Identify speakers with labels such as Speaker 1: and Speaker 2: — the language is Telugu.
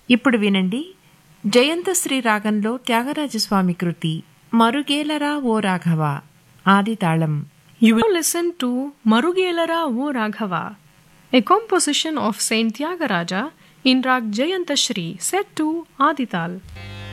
Speaker 1: ఇప్పుడు వినండి జయంతశ్రీ రాగంలో త్యాగరాజస్వామి కృతి మరుగేలరా ఓ రాఘవ ఆది తాళం.
Speaker 2: You will listen to Marugelara O Raghava, a composition of Saint Tyagaraja in Rag Jayantashri set to Adital.